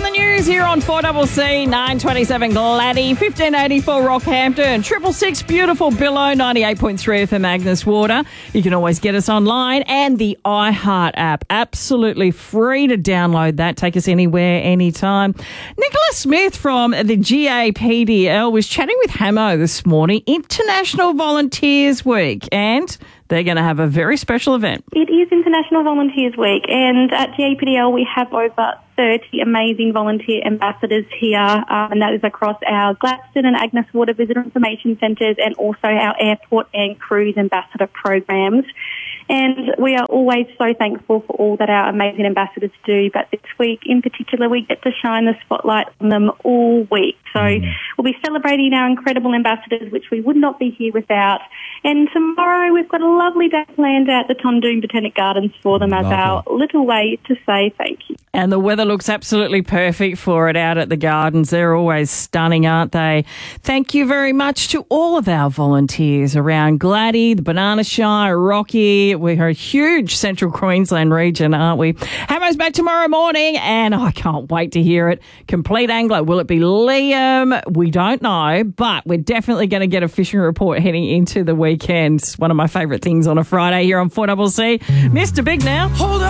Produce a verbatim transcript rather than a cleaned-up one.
in the news here on four C C, nine twenty-seven Gladdy, fifteen eighty-four Rockhampton, triple six beautiful Billow, ninety-eight point three for Magnus Water. You can always get us online and the iHeart app. Absolutely free to download that. Take us anywhere, anytime. Nicola Smith from the G A P D L was chatting with Hamo this morning, International Volunteers Week, and they're going to have a very special event. It is International Volunteers Week, and at G A P D L we have over thirty amazing volunteer ambassadors here, um, and that is across our Gladstone and Agnes Water Visitor Information Centres and also our airport and cruise ambassador programs. And we are always so thankful for all that our amazing ambassadors do, but this week in particular we get to shine the spotlight on them all week. So mm. we'll be celebrating our incredible ambassadors, which we would not be here without. And tomorrow we've got a lovely day planned at the Tondoon Botanic Gardens for them as our little way to say thank you. And the weather looks absolutely perfect for it out at the gardens. They're always stunning, aren't they? Thank you very much to all of our volunteers around Gladdy, the Banana Shire, Rocky. We're a huge central Queensland region, aren't we? Hamo's back tomorrow morning, and I can't wait to hear it. Complete Angler. Will it be Liam? We don't know, but we're definitely going to get a fishing report heading into the weekend. It's one of my favourite things on a Friday here on four C C. Mister Big now. Hold up.